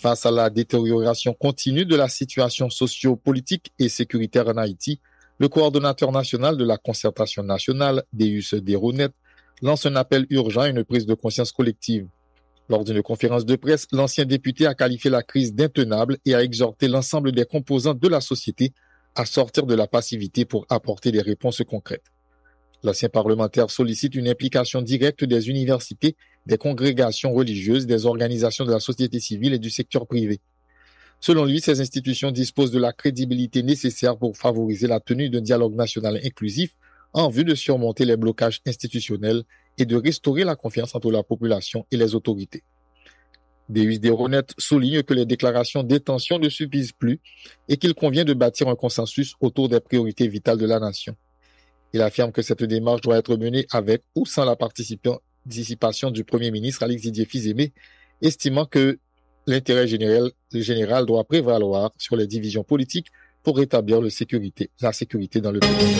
Face à la détérioration continue de la situation socio-politique et sécuritaire en Haïti, le coordonnateur national de la concertation nationale, Deus Deronet, lance un appel urgent à une prise de conscience collective. Lors d'une conférence de presse, l'ancien député a qualifié la crise d'intenable et a exhorté l'ensemble des composants de la société à sortir de la passivité pour apporter des réponses concrètes. L'ancien parlementaire sollicite une implication directe des universités, des congrégations religieuses, des organisations de la société civile et du secteur privé. Selon lui, ces institutions disposent de la crédibilité nécessaire pour favoriser la tenue d'un dialogue national inclusif en vue de surmonter les blocages institutionnels et de restaurer la confiance entre la population et les autorités. Deus Deronet souligne que les déclarations d'intention ne suffisent plus et qu'il convient de bâtir un consensus autour des priorités vitales de la nation. Il affirme que cette démarche doit être menée avec ou sans la participation du Premier ministre Alex Didier Fils-Aimé, estimant que l'intérêt général doit prévaloir sur les divisions politiques pour rétablir la sécurité dans le pays.